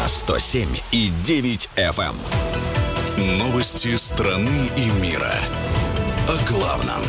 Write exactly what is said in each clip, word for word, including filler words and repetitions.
на сто семь и девять эф эм. Новости страны и мира. О главном.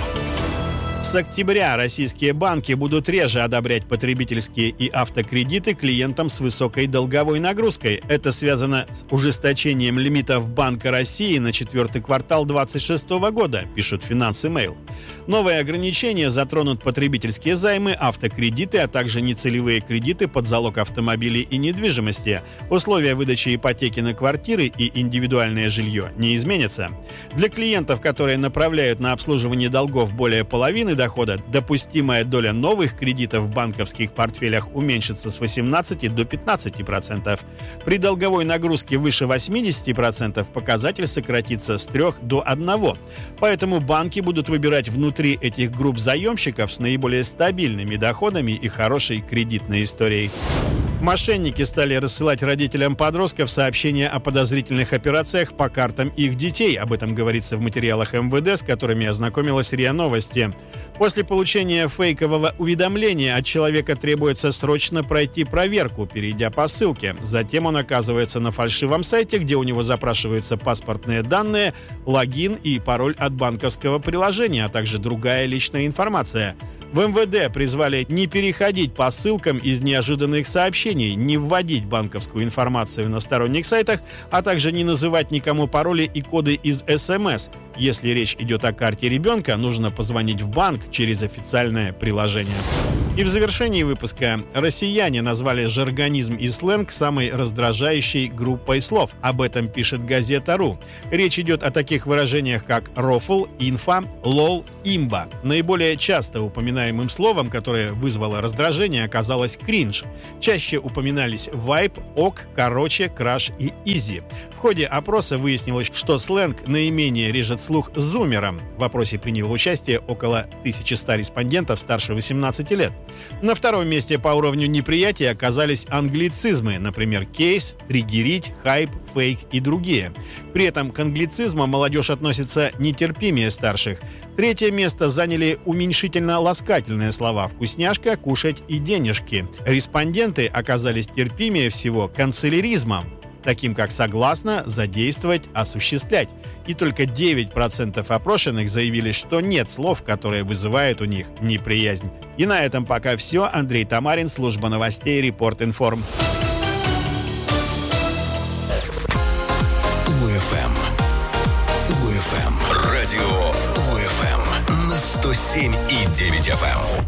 С октября российские банки будут реже одобрять потребительские и автокредиты клиентам с высокой долговой нагрузкой. Это связано с ужесточением лимитов Банка России на четвертый квартал двадцать шестого года, пишут Финансы.Мейл. Новые ограничения затронут потребительские займы, автокредиты, а также нецелевые кредиты под залог автомобилей и недвижимости. Условия выдачи ипотеки на квартиры и индивидуальное жилье не изменятся. Для клиентов, которые направляют на обслуживание долгов более половины дохода, допустимая доля новых кредитов в банковских портфелях уменьшится с восемнадцати до пятнадцати процентов. При долговой нагрузке выше восьмидесяти процентов показатель сократится с трёх до одного. Поэтому банки будут выбирать внутри этих групп заемщиков с наиболее стабильными доходами и хорошей кредитной историей. Мошенники стали рассылать родителям подростков сообщения о подозрительных операциях по картам их детей. Об этом говорится в материалах эм вэ дэ, с которыми ознакомилась РИА Новости. После получения фейкового уведомления от человека требуется срочно пройти проверку, перейдя по ссылке. Затем он оказывается на фальшивом сайте, где у него запрашиваются паспортные данные, логин и пароль от банковского приложения, а также другая личная информация. В эм вэ дэ призвали не переходить по ссылкам из неожиданных сообщений, не вводить банковскую информацию на сторонних сайтах, а также не называть никому пароли и коды из эс эм эс. Если речь идет о карте ребенка, нужно позвонить в банк через официальное приложение. И в завершении выпуска россияне назвали жаргонизм и сленг самой раздражающей группой слов. Об этом пишет газета.ру. Речь идет о таких выражениях, как рофл, инфа, лол, имба. Наиболее часто упоминаемым словом, которое вызвало раздражение, оказалось кринж. Чаще упоминались вайб, ок, короче, краш и изи. В ходе опроса выяснилось, что сленг наименее режет слух зумерам. В опросе приняло участие около тысячи ста респондентов старше восемнадцати лет. На втором месте по уровню неприятия оказались англицизмы, например, кейс, триггерить, хайп, фейк и другие. При этом к англицизмам молодежь относится нетерпимее старших. Третье место заняли уменьшительно-ласкательные слова «вкусняшка», «кушать» и «денежки». Респонденты оказались терпимее всего канцеляризмом, таким как «согласно», «задействовать», «осуществлять». И только девять процентов опрошенных заявили, что нет слов, которые вызывают у них неприязнь. И на этом пока все. Андрей Тамарин, служба новостей Репорт.Информ. УФМ. УФМ. Радио УФМ на сто семь и девять эф эм.